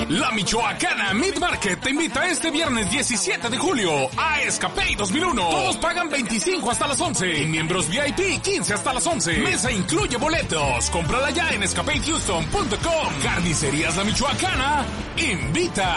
La Michoacana Meat Market te invita este viernes 17 de julio a Escapey 2001. Todos pagan 25 hasta las 11. Y miembros VIP 15 hasta las 11. Mesa incluye boletos. Cómprala ya en escapeyhouston.com. Carnicerías La Michoacana invita.